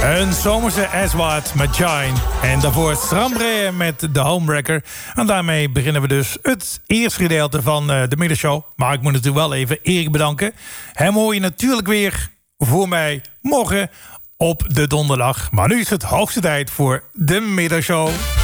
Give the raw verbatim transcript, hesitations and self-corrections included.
Een zomerse Aswad met Shine. En daarvoor Strambre met de Homewrecker. En daarmee beginnen we dus het eerste gedeelte van uh, de middagshow. Maar ik moet natuurlijk wel even Erik bedanken. Hem hoor je natuurlijk weer voor mij morgen op de donderdag. Maar nu is het hoogste tijd voor de middagshow.